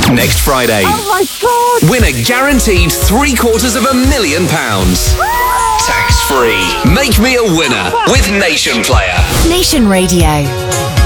Next Friday. Oh my God! Win a guaranteed £750,000. Tax free. Make me a winner with Nation Player. Nation Radio.